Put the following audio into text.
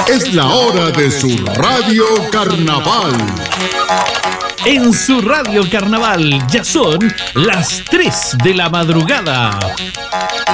Es la hora de su Radio Carnaval. En su Radio Carnaval ya son las 3 de la madrugada.